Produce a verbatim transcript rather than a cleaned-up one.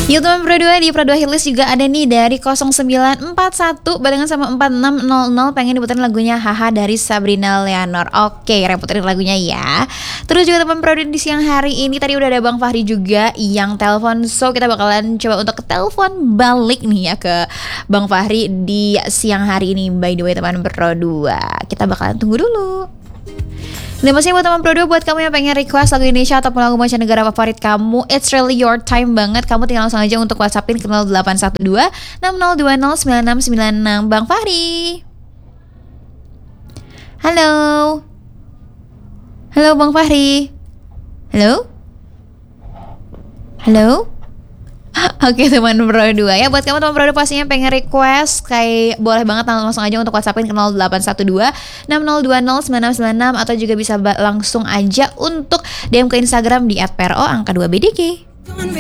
Yuk teman Pro dua, di Pro dua Hitlist juga ada nih dari nol sembilan empat satu barengan sama empat enam nol nol pengen diputerin lagunya Haha dari Sabrina Leonor. Oke, reputerin lagunya ya. Terus juga teman Pro dua di siang hari ini tadi udah ada Bang Fahri juga yang telepon, so kita bakalan coba untuk telepon balik nih ya ke Bang Fahri di siang hari ini. By the way teman Pro dua, kita bakalan tunggu dulu. Dan maksudnya buat teman Pro dua, buat kamu yang pengen request lagu Indonesia ataupun lagu mancanegara favorit kamu, it's really your time banget. Kamu tinggal langsung aja untuk WhatsAppin ke nol delapan satu dua enam nol dua nol sembilan enam sembilan enam. Bang Fahri. Halo. Halo Bang Fahri. Halo. Halo. Oke teman Pro dua ya, buat kamu teman Pro dua pastinya pengen request, kayak boleh banget langsung aja untuk WhatsAppin ke nol delapan satu dua enam nol dua nol sembilan enam sembilan enam atau juga bisa langsung aja untuk D M ke Instagram di at pero angka dua b d g.